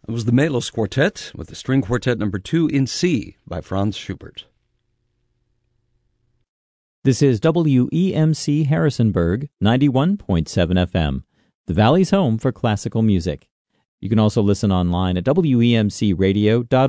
It was the Melos Quartet with the String Quartet Number 2 in C by Franz Schubert. This is WEMC Harrisonburg, 91.7 FM, the Valley's home for classical music. You can also listen online at wemcradio.org.